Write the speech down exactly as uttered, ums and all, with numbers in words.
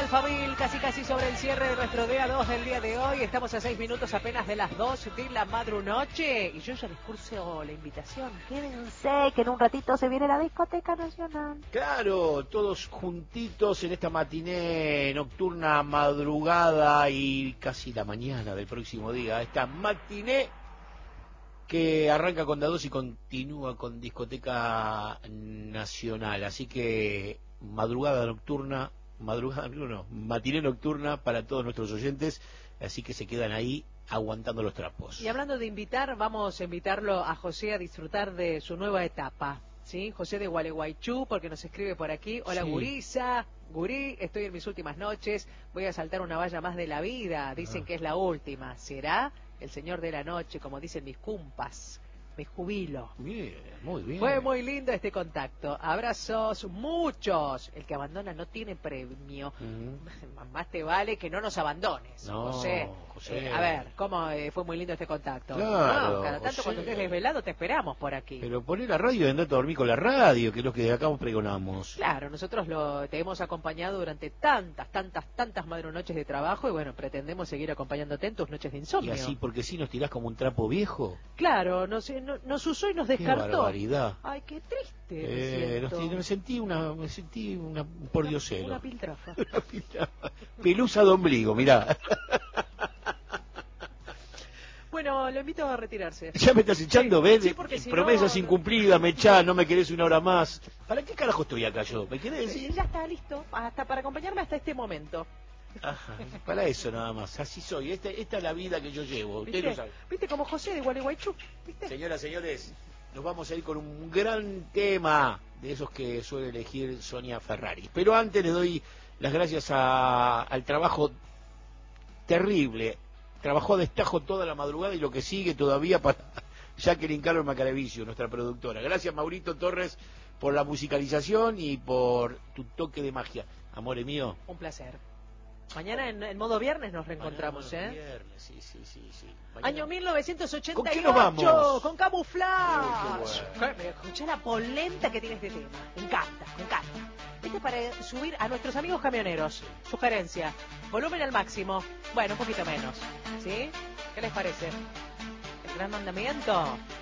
Alphaville, casi casi sobre el cierre de nuestro D A dos del día de hoy. Estamos a seis minutos apenas de las dos de la madrunoche. Y yo ya les curso la invitación. Quédense, que en un ratito se viene la Discoteca Nacional. Claro, todos juntitos en esta matiné nocturna, madrugada y casi la mañana del próximo día. Esta matiné que arranca con D A dos y continúa con Discoteca Nacional. Así que madrugada nocturna, madrugada no, matiné nocturna para todos nuestros oyentes. Así que se quedan ahí aguantando los trapos. Y hablando de invitar, vamos a invitarlo a José a disfrutar de su nueva etapa. ¿Sí? José de Gualeguaychú, porque nos escribe por aquí. Hola, sí. Gurisa, Gurí, estoy en mis últimas noches. Voy a saltar una valla más de la vida. Dicen ah. que es la última. ¿Será? El señor de la noche, como dicen mis cumpas. Me jubilo. Bien, muy bien. Fue muy lindo este contacto. Abrazos, muchos. El que abandona no tiene premio. Uh-huh. Más te vale que no nos abandones, no, José. José. Eh, a ver, ¿cómo eh, fue muy lindo este contacto? Claro, no, cada tanto José. Cuando estés desvelado te esperamos por aquí. Pero poné la radio y andate a dormir con la radio, que es lo que de acá pregonamos. Claro, nosotros lo, te hemos acompañado durante tantas, tantas, tantas madrunoches de trabajo y bueno, pretendemos seguir acompañándote en tus noches de insomnio. Y así, porque si nos tirás como un trapo viejo. Claro, nos, nos, nos usó y nos descartó. Qué barbaridad. Ay, qué triste. Eh, me, siento. me sentí una, me sentí una, un pordiosero. Una, una piltrafa. Una piltrafa. Pelusa de ombligo, mirá. Bueno, lo invito a retirarse. Ya me estás echando, sí, ¿ves? Sí, porque si promesas no, incumplidas, me echás, no me querés una hora más. ¿Para qué carajo estoy acá yo? ¿Me querés decir? Ya está listo, hasta para acompañarme hasta este momento. Ajá, para eso nada más, así soy, esta, esta es la vida que yo llevo, usted ¿Viste? lo sabe. ¿Viste como José de Gualeguaychú? ¿Viste? Señoras, señores, nos vamos a ir con un gran tema de esos que suele elegir Sonia Ferrari. Pero antes le doy las gracias a, al trabajo terrible. Trabajó a destajo toda la madrugada y lo que sigue todavía para Jacqueline Carlos Macaravicio, nuestra productora. Gracias, Maurito Torres, por la musicalización y por tu toque de magia. Amore mío. Un placer. Mañana en, en modo viernes nos reencontramos, Mañana, ¿eh? Viernes, sí, sí, sí, sí. Mañana... Año mil novecientos ochenta y ocho. ¿Con qué nos vamos? Con Camuflage. Oh, bueno. Escuchá la polenta que tiene este tema. Me encanta, me encanta. Este para subir a nuestros amigos camioneros. Sugerencia. Volumen al máximo. Bueno, un poquito menos. ¿Sí? ¿Qué les parece? El gran mandamiento.